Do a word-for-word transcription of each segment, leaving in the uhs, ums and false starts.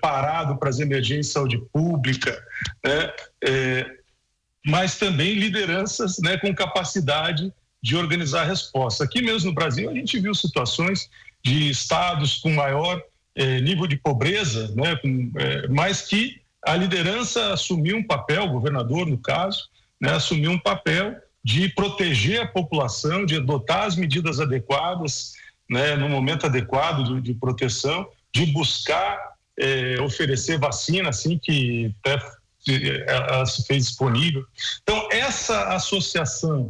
preparado para as emergências de saúde pública, né? É, mas também lideranças, né, com capacidade de organizar a resposta. Aqui mesmo no Brasil a gente viu situações de estados com maior eh, nível de pobreza, né, com, eh, mas que a liderança assumiu um papel, o governador no caso, né, assumiu um papel de proteger a população, de adotar as medidas adequadas, né, no momento adequado de, de proteção, de buscar eh, oferecer vacina assim que até ela se fez disponível. Então, essa associação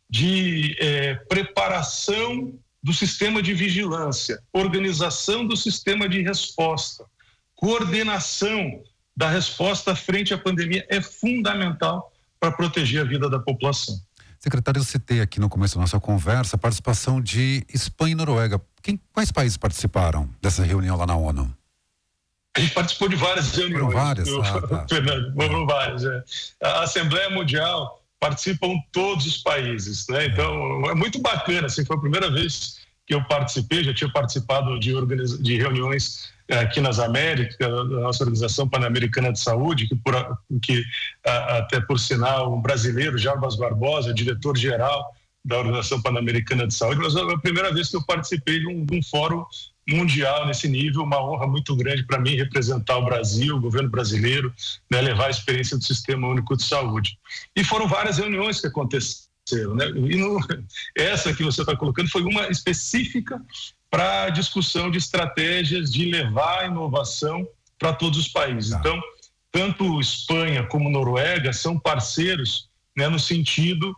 de eh, preparação do sistema de vigilância, organização do sistema de resposta, coordenação da resposta frente à pandemia é fundamental para proteger a vida da população. Secretário, eu citei aqui no começo da nossa conversa a participação de Espanha e Noruega. Quem, quais países participaram dessa reunião lá na ONU? A gente participou de várias reuniões. Foram várias? Eu, ah, tá. Fernando, foram várias. É. A Assembleia Mundial participam todos os países, né? Então, é muito bacana, assim, foi a primeira vez que eu participei, já tinha participado de, organiza... de reuniões aqui nas Américas, da nossa Organização Pan-Americana de Saúde, que, por, que até por sinal, um brasileiro, Jarbas Barbosa, diretor-geral da Organização Pan-Americana de Saúde, mas é a primeira vez que eu participei de um, de um fórum mundial nesse nível, uma honra muito grande para mim representar o Brasil, o governo brasileiro, né, levar a experiência do Sistema Único de Saúde. E foram várias reuniões que aconteceram, né? E no, essa que você está colocando foi uma específica para a discussão de estratégias de levar a inovação para todos os países. Então, tanto Espanha como Noruega são parceiros, né, no sentido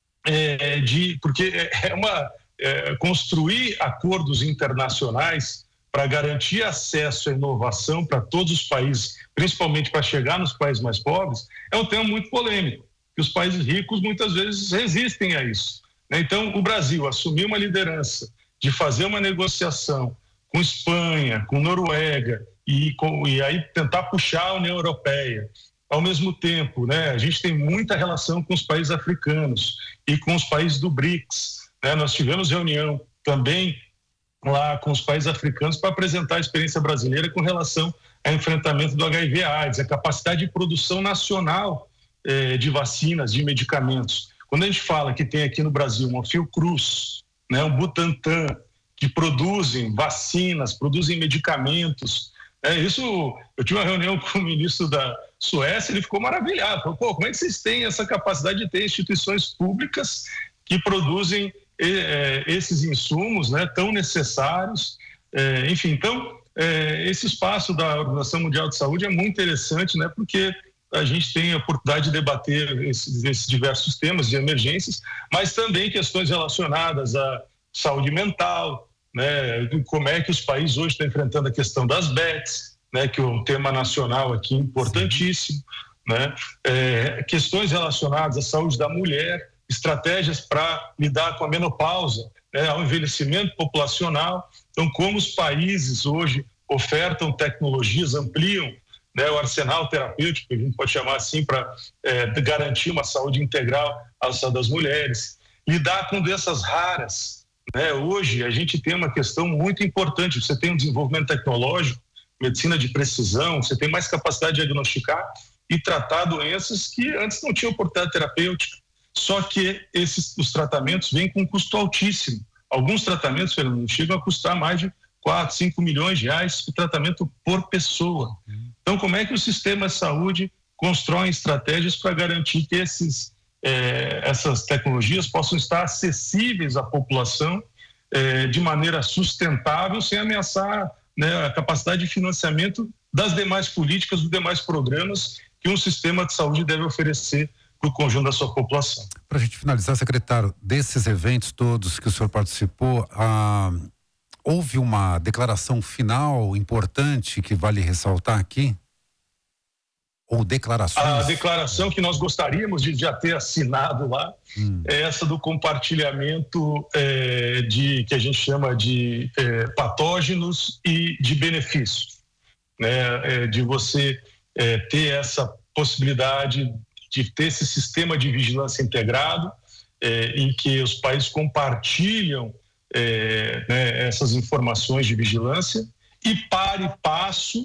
é, de... Porque é uma... É, construir acordos internacionais para garantir acesso à inovação para todos os países, principalmente para chegar nos países mais pobres, é um tema muito polêmico, que os países ricos muitas vezes resistem a isso, né? Então, o Brasil assumiu uma liderança de fazer uma negociação com Espanha, com Noruega, e, com, e aí tentar puxar a União Europeia. Ao mesmo tempo, né, a gente tem muita relação com os países africanos e com os países do BRICS. Né, nós tivemos reunião também lá com os países africanos para apresentar a experiência brasileira com relação ao enfrentamento do H I V AIDS, a capacidade de produção nacional eh, de vacinas, de medicamentos. Quando a gente fala que tem aqui no Brasil uma Fiocruz, né, um Butantan, que produzem vacinas, produzem medicamentos, é isso. Eu tive uma reunião com o ministro da Suécia, ele ficou maravilhado, falou, pô, como é que vocês têm essa capacidade de ter instituições públicas que produzem eh, esses insumos, né, tão necessários, eh, enfim, então eh, esse espaço da Organização Mundial de Saúde é muito interessante, né, porque a gente tem a oportunidade de debater esses, esses diversos temas de emergências, mas também questões relacionadas à saúde mental, né, como é que os países hoje estão enfrentando a questão das B E Ts, né, que é um tema nacional aqui importantíssimo, né, é, questões relacionadas à saúde da mulher, estratégias para lidar com a menopausa, né, ao envelhecimento populacional. Então, como os países hoje ofertam tecnologias, ampliam, né, o arsenal terapêutico, que a gente pode chamar assim, para é, garantir uma saúde integral à saúde das mulheres. Lidar com doenças raras, né? Hoje a gente tem uma questão muito importante, você tem um desenvolvimento tecnológico, medicina de precisão, você tem mais capacidade de diagnosticar e tratar doenças que antes não tinham oportunidade terapêutica. Só que esses, os tratamentos vêm com um custo altíssimo. Alguns tratamentos, Fernando, chegam a custar mais de quatro, cinco milhões de reais o tratamento por pessoa. Então, como é que o sistema de saúde constrói estratégias para garantir que esses, eh, essas tecnologias possam estar acessíveis à população eh, de maneira sustentável, sem ameaçar, né, a capacidade de financiamento das demais políticas, dos demais programas que um sistema de saúde deve oferecer para o conjunto da sua população. Para a gente finalizar, secretário, desses eventos todos que o senhor participou, ah, houve uma declaração final importante que vale ressaltar aqui? Ou declarações? A declaração que nós gostaríamos de já ter assinado lá hum. é essa do compartilhamento é, de, que a gente chama de é, patógenos e de benefícios, né? É, de você é, ter essa possibilidade de ter esse sistema de vigilância integrado, é, em que os países compartilham é, né, essas informações de vigilância e, para e passo,